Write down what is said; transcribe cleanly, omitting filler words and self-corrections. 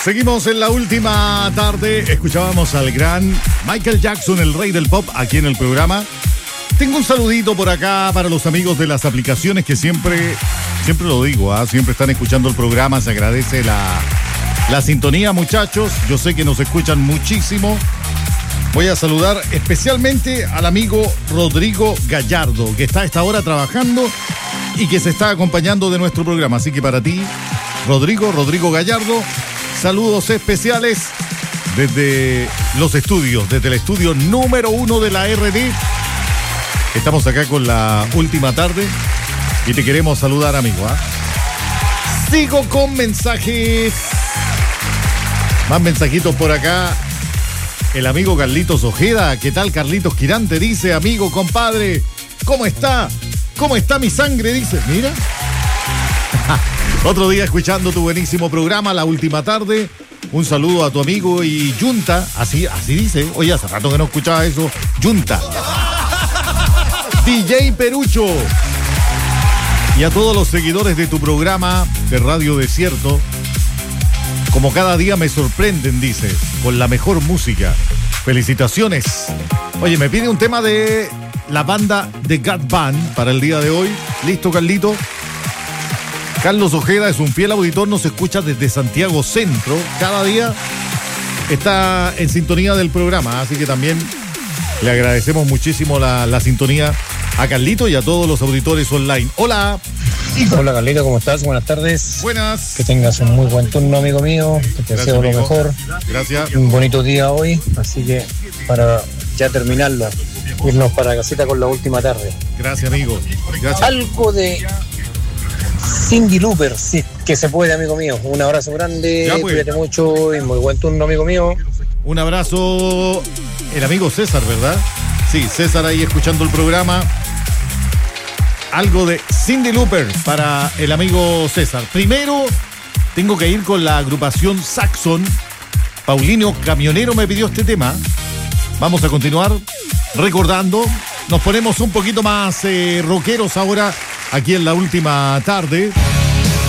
Seguimos en la última tarde. Escuchábamos al gran Michael Jackson, el rey del pop, aquí en el programa. Tengo un saludito por acá para los amigos de las aplicaciones que siempre lo digo, siempre están escuchando el programa. Se agradece la sintonía, muchachos. Yo sé que nos escuchan muchísimo. Voy a saludar especialmente al amigo Rodrigo Gallardo, que está a esta hora trabajando y que se está acompañando de nuestro programa. Así que para ti, Rodrigo Gallardo, saludos especiales desde los estudios, desde el estudio número 1 de la RD. Estamos acá con la última tarde y te queremos saludar, amigo. Sigo con mensajes. Más mensajitos por acá. El amigo Carlitos Ojeda. ¿Qué tal, Carlitos Quirante? Dice, amigo, compadre, ¿cómo está? ¿Cómo está mi sangre? Dice, mira. Otro día escuchando tu buenísimo programa, La Última Tarde. Un saludo a tu amigo y Yunta. Así dice. Oye, hace rato que no escuchaba eso. Yunta. DJ Perucho. Y a todos los seguidores de tu programa de Radio Desierto. Como cada día me sorprenden, dice, con la mejor música. Felicitaciones. Oye, me pide un tema de la banda The God Band para el día de hoy. ¿Listo, Carlito? Carlos Ojeda es un fiel auditor, nos escucha desde Santiago Centro. Cada día está en sintonía del programa, así que también le agradecemos muchísimo la sintonía a Carlito y a todos los auditores online. Hola. Hola, Carlito, ¿cómo estás? Buenas tardes. Buenas. Que tengas un muy buen turno, amigo mío. Que te deseo lo mejor. Gracias. Un bonito día hoy, así que para ya terminarlo, irnos para casita con la última tarde. Gracias, amigo. Gracias. Algo de Cyndi Lauper, sí, que se puede, amigo mío. Un abrazo grande, ya, pues. Cuídate mucho y muy buen turno, amigo mío. Un abrazo, el amigo César, ¿verdad? Sí, César ahí escuchando el programa. Algo de Cyndi Lauper para el amigo César. Primero, tengo que ir con la agrupación Saxon. Paulinho Camionero me pidió este tema. Vamos a continuar recordando. Nos ponemos un poquito más rockeros ahora, aquí en la última tarde.